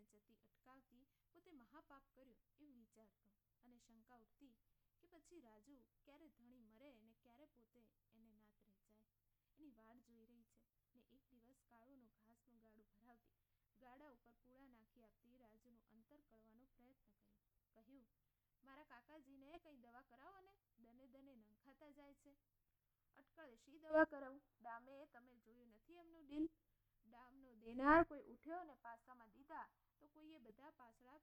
જતી અટકાવતી પોતે મહાપાપ કર્યું એવું વિચારતો અને શંકા ઉઠતી કે પછી રાજુ ક્યારે ધણી મરે ને ક્યારે પોતે એને નાત રહી જાય. એની વાટ જોઈ રહી છે ને એક દિવસ કાળુનું ઘાસનું ગાડું ભરાવતી ગાડા ઉપર પૂળા નાખી આપતી રાજુનું અંતર કળવાનો પ્રયત્ન કર્યો. કહ્યું, મારા કાકાજીને કંઈ દવા કરાવો ને, દને દને નંખાતા જાય છે. અટકળે શી દવા કરાવું? ડામે તમે જોયું નથી એમનું ડીલ? ડામનો દેનાર કોઈ ઉઠ્યો ને પાસામાં દીધા તો કોઈએ બધા પાસડા